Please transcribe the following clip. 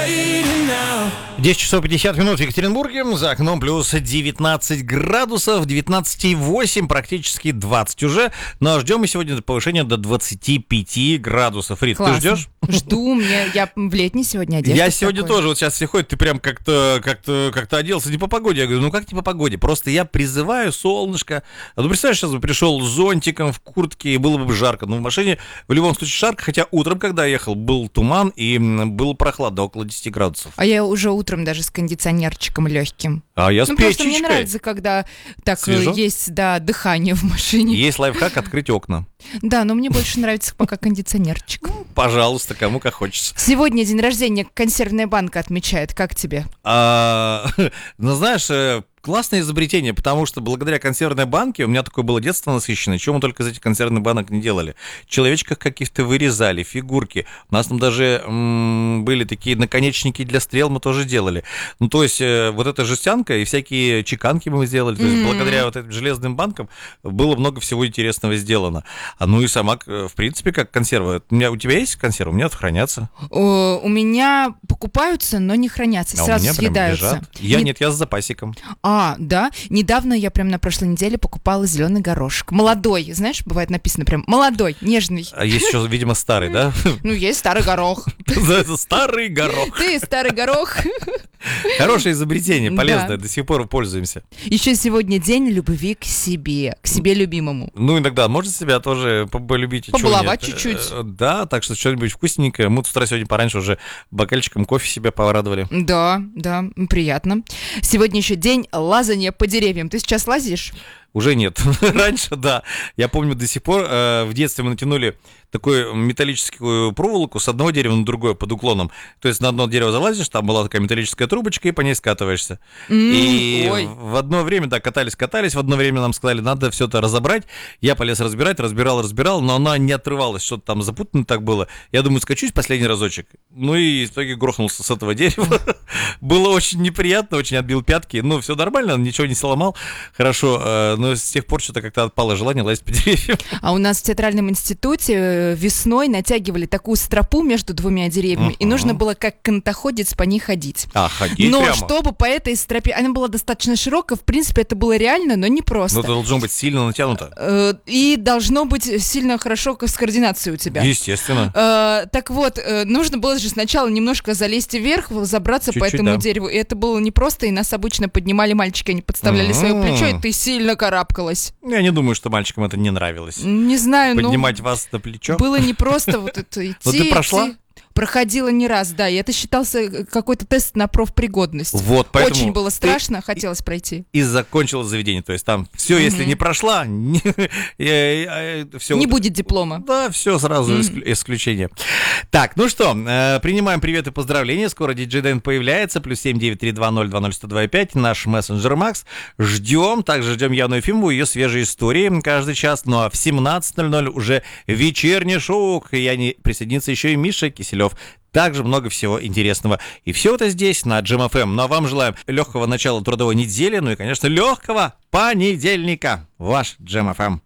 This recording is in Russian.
10 часов 50 минут в Екатеринбурге, за окном плюс 19 градусов, 19,8, практически 20 уже, но ждем мы сегодня повышения до 25 градусов. Рит, Классно. ты ждешь? Жду, я в летней сегодня одежда. Я сегодня тоже, вот сейчас все ходят, ты прям как-то оделся не по погоде. Я говорю, ну как не по погоде? Просто я призываю солнышко. А ну представляешь, сейчас бы пришел с зонтиком, в куртке, и было бы жарко. Но в машине в любом случае жарко, хотя утром, когда я ехал, был туман и было прохладно, около 10 градусов. А я уже утром даже с кондиционерчиком легким. А я с просто печечкой. мне нравится, когда так Свежо? есть, да, дыхание в машине. Есть лайфхак открыть окна. Да, но мне больше нравится пока кондиционерчик. Пожалуйста, кому как хочется. Сегодня день рождения консервная банка отмечает. Как тебе? Ну, знаешь, классное изобретение, потому что благодаря консервной банке у меня такое было детство насыщенное. Чего мы только из этих консервных банок не делали. Человечков каких-то вырезали, фигурки. У нас там даже были такие наконечники для стрел, мы тоже делали. Ну, то есть, вот эта жестянка и всякие чеканки мы сделали. То есть, благодаря вот этим железным банкам было много всего интересного сделано. Ну и сама, в принципе, как консерва. У тебя есть консервы? У меня хранятся. У меня покупаются, но не хранятся, сразу у меня съедаются. Прям лежат. Я с запасиком. Да. Недавно я прям на прошлой неделе покупала зеленый горошек. Молодой, знаешь, бывает написано прям молодой, нежный. А есть еще, видимо, старый, да? Ну, есть старый горох. Это старый горох. Ты старый горох. Хорошее изобретение, полезное, Да. до сих пор пользуемся. Еще сегодня день любви к себе любимому. Ну, иногда можно себя тоже полюбить. Побаловать чуть-чуть. Да, так что что-нибудь вкусненькое. Мы с утра сегодня пораньше уже бокальчиком кофе себя порадовали. Да, приятно. Сегодня еще день лазания по деревьям. Ты сейчас лазишь? Уже нет. Раньше, да. Я помню до сих пор, в детстве мы натянули такую металлическую проволоку с одного дерева на другое под уклоном. То есть на одно дерево залазишь, там была такая металлическая трубочка, и по ней скатываешься. И в одно время, да, катались, в одно время нам сказали, надо все это разобрать. Я полез разбирал, но она не отрывалась, что-то там запутано так было. Я думаю, скачусь последний разочек. Ну и в итоге грохнулся с этого дерева. Было очень неприятно, очень отбил пятки. Ну, все нормально, ничего не сломал. Хорошо, но с тех пор что-то как-то отпало желание лазить по деревьям. А у нас в театральном институте весной натягивали такую стропу между двумя деревьями, и нужно было как канатоходец по ней ходить. Ходить но прямо? Чтобы по этой стропе... Она была достаточно широкая, в принципе, это было реально, но не просто. Но это должно быть сильно натянуто. И должно быть сильно хорошо с координацией у тебя. Естественно. Так вот, нужно было же сначала немножко залезть вверх, забраться по Чуть-чуть, этому да. дереву. И это было непросто, и нас обычно поднимали мальчики, они подставляли свое плечо, и ты сильно карабкалась. Я не думаю, что мальчикам это не нравилось. Не знаю, Поднимать вас на плечо. было непросто вот это идти. Но ты прошла? Проходила не раз, да, и это считался какой-то тест на профпригодность. Вот, поэтому очень было страшно, хотелось пройти. И закончила заведение, то есть там все, если не прошла, все. Не будет диплома. Да, все сразу исключение. Так, ну что, принимаем привет и поздравления. Скоро DJ Дэн появляется. +7 932 020 102,5. Наш мессенджер Макс. Ждем. Также ждем Яну Ефимову, ее свежие истории каждый час. Ну а в 17:00 уже вечернее шоу. К Яне присоединится еще и Миша Киселев. Также много всего интересного. И все это здесь, на Jam FM. Ну а вам желаем легкого начала трудовой недели. Ну и, конечно, легкого понедельника. Ваш Jam FM.